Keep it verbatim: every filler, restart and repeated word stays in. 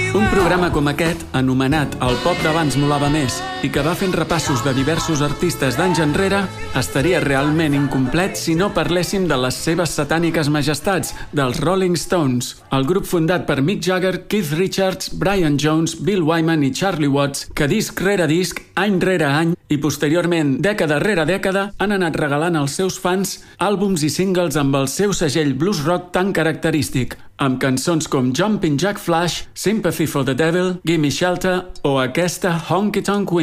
Un programa com aquest, anomenat El pop d'abans molava més i que va fent repassos de diversos artistes d'anys enrere, estaria realment incomplet si no parléssim de les seves satàniques majestats, dels Rolling Stones, el grup fundat per Mick Jagger, Keith Richards, Brian Jones, Bill Wyman i Charlie Watts, que disc rere disc, any rere any i posteriorment, dècada rere dècada, han anat regalant als seus fans àlbums i singles amb el seu segell blues rock tan característic, amb cançons com Jumpin' Jack Flash, Sympathy for the Devil, Gimme Shelter o aquesta Honky Tonk Women.